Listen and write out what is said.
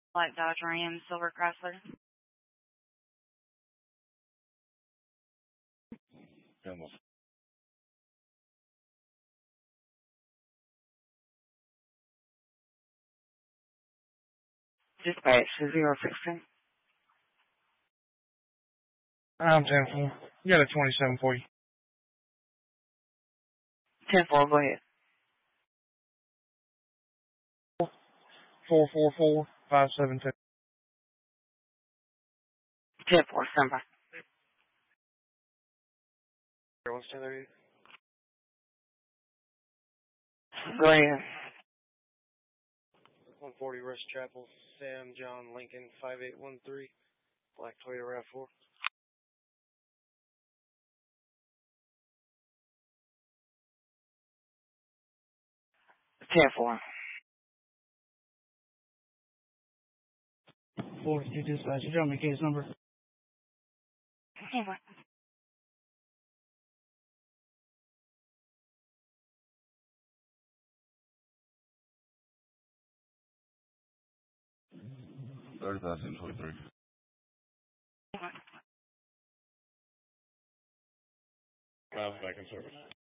Black Dodge Ram, Silver Chrysler. Almost. Dispatch 016. I'm 10-4. You got a 27 for you. 10-4, go ahead. 444-572. 10-4, stand by. What's 10-3? Go ahead. 140 West Chapel, Sam John Lincoln, 5813, black Toyota RAV4. Ten four. 42 dispatch. You tell me case number. 10-4. $30,023. Back in service.